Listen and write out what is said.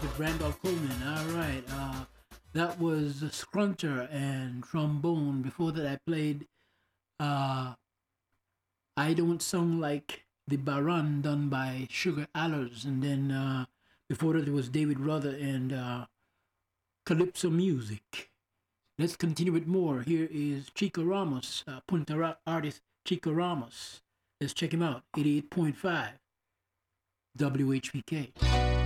with Randolph Coleman. All right. That was Scrunter and Trombone. Before that, I played uh, I Don't Sound Like the Baron done by Sugar Allers. And then before that, it was David Ruther and Calypso Music. Let's continue with more. Here is Chico Ramos, Punta artist Chico Ramos. Let's check him out. 88.5 WHPK.